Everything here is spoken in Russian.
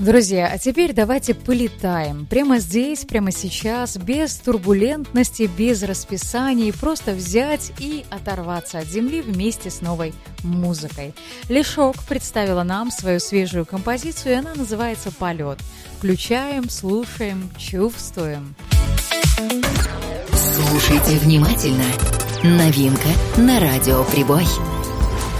Друзья, а теперь давайте полетаем. Прямо здесь, прямо сейчас, без турбулентности, без расписаний, просто взять и оторваться от земли вместе с новой музыкой. Лешок представила нам свою свежую композицию, и она называется «Полет». Включаем, слушаем, чувствуем. Слушайте внимательно. Новинка на радио «Прибой».